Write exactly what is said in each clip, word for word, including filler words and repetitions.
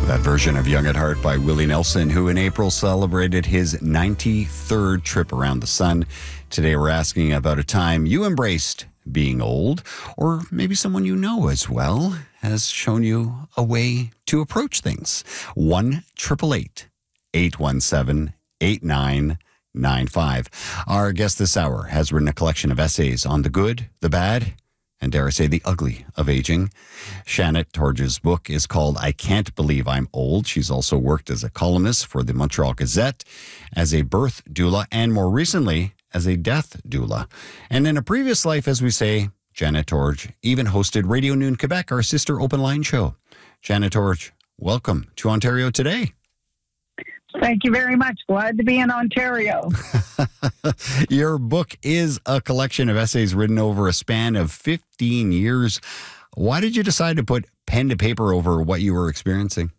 That version of Young at Heart by Willie Nelson, who in April celebrated his ninety-third trip around the sun. Today we're asking about a time you embraced being old, or maybe someone you know as well has shown you a way to approach things. one eight eight eight, eight one seven, eight nine nine five. Our guest this hour has written a collection of essays on the good, the bad, and dare I say the ugly of aging. Shannet Torge's book is called I Can't Believe I'm Old. She's also worked as a columnist for the Montreal Gazette, as a birth doula, and more recently, as a death doula. And in a previous life, as we say, Janet Torge even hosted Radio Noon Quebec, our sister open line show. Janet Torge, welcome to Ontario Today. Thank you very much. Glad to be in Ontario. Your book is a collection of essays written over a span of fifteen years. Why did you decide to put pen to paper over what you were experiencing?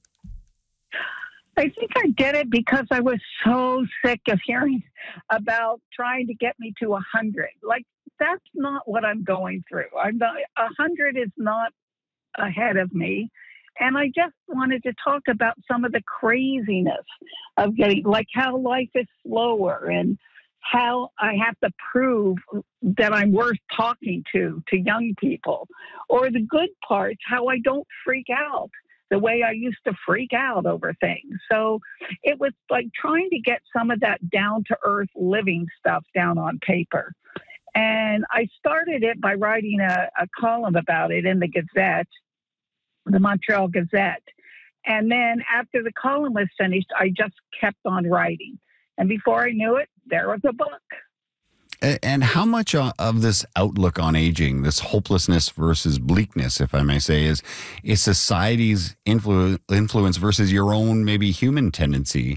I think I did it because I was so sick of hearing about trying to get me to one hundred. Like, that's not what I'm going through. I'm not, one hundred is not ahead of me. And I just wanted to talk about some of the craziness of getting, like how life is slower and how I have to prove that I'm worth talking to, to young people. Or the good parts, how I don't freak out the way I used to freak out over things. So it was like trying to get some of that down-to-earth living stuff down on paper. And I started it by writing a, a column about it in the Gazette, the Montreal Gazette. And then after the column was finished, I just kept on writing. And before I knew it, there was a book. And how much of this outlook on aging, this hopelessness versus bleakness, if I may say, is, is society's influ- influence versus your own maybe human tendency?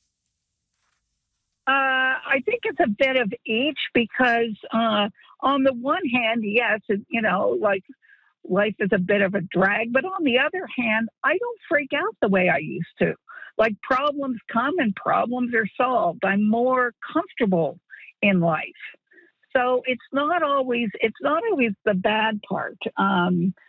Uh, I think it's a bit of each because uh, on the one hand, yes, it, you know, like, life is a bit of a drag, but on the other hand, I don't freak out the way I used to. Like, problems come and problems are solved. I'm more comfortable in life. So it's not always, it's not always the bad part. Um,